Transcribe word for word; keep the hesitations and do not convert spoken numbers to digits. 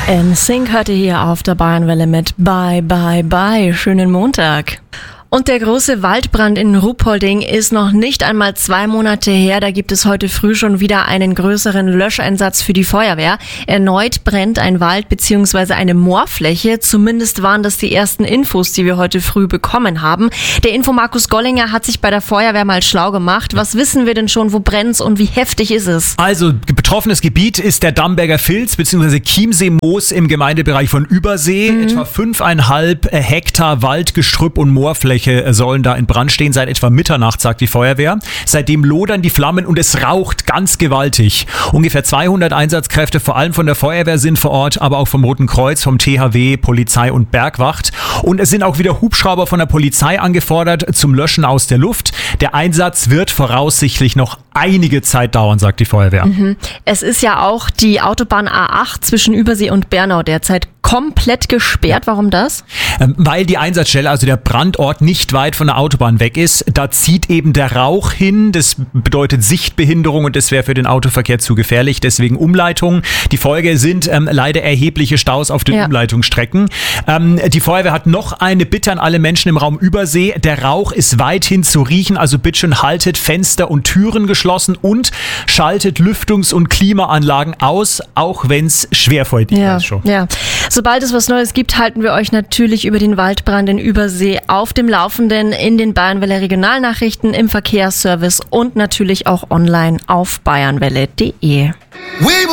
N Sync hörte hier auf der Bayernwelle mit Bye Bye Bye. Schönen Montag. Und der große Waldbrand in Ruhpolding ist noch nicht einmal zwei Monate her. Da gibt es heute früh schon wieder einen größeren Löscheinsatz für die Feuerwehr. Erneut brennt ein Wald bzw. eine Moorfläche. Zumindest waren das die ersten Infos, die wir heute früh bekommen haben. Der Info Markus Gollinger hat sich bei der Feuerwehr mal schlau gemacht. Was wissen wir denn schon? Wo brennt's und wie heftig ist es? Also, betroffenes Gebiet ist der Damberger Filz bzw. Chiemsee-Moos im Gemeindebereich von Übersee. Mhm. Etwa fünfeinhalb Hektar Wald, Gestrüpp und Moorfläche sollen da in Brand stehen seit etwa Mitternacht, sagt die Feuerwehr. Seitdem lodern die Flammen und es raucht ganz gewaltig. Ungefähr zweihundert Einsatzkräfte, vor allem von der Feuerwehr, sind vor Ort, aber auch vom Roten Kreuz, vom T H W, Polizei und Bergwacht. Und es sind auch wieder Hubschrauber von der Polizei angefordert zum Löschen aus der Luft. Der Einsatz wird voraussichtlich noch einige Zeit dauern, sagt die Feuerwehr. Mhm. Es ist ja auch die Autobahn A acht zwischen Übersee und Bernau derzeit komplett gesperrt. Warum das? Ähm, weil die Einsatzstelle, also der Brandort, nicht weit von der Autobahn weg ist. Da zieht eben der Rauch hin. Das bedeutet Sichtbehinderung und das wäre für den Autoverkehr zu gefährlich. Deswegen Umleitung. Die Folge sind ähm, leider erhebliche Staus auf den ja. Umleitungsstrecken. Ähm, die Feuerwehr hat noch eine Bitte an alle Menschen im Raum Übersee. Der Rauch ist weithin zu riechen. Also bitte schön haltet Fenster und Türen geschlossen und schaltet Lüftungs- und Klimaanlagen aus, auch wenn es schwer für euch ja. ist schon. Ja. Sobald es was Neues gibt, halten wir euch natürlich über den Waldbrand in Übersee auf dem Laufenden in den Bayernwelle Regionalnachrichten, im Verkehrsservice und natürlich auch online auf bayernwelle punkt de.